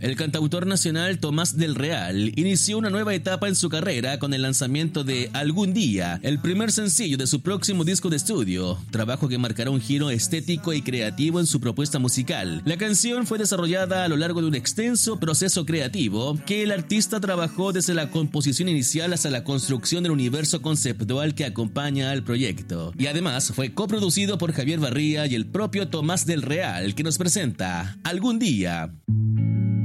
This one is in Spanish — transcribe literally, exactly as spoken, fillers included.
El cantautor nacional Tomás del Real inició una nueva etapa en su carrera con el lanzamiento de Algún Día, el primer sencillo de su próximo disco de estudio, trabajo que marcará un giro estético y creativo en su propuesta musical. La canción fue desarrollada a lo largo de un extenso proceso creativo que el artista trabajó desde la composición inicial hasta la construcción del universo conceptual que acompaña al proyecto. Y además fue coproducido por Javier Barría y el propio Tomás del Real, que nos presenta Algún Día.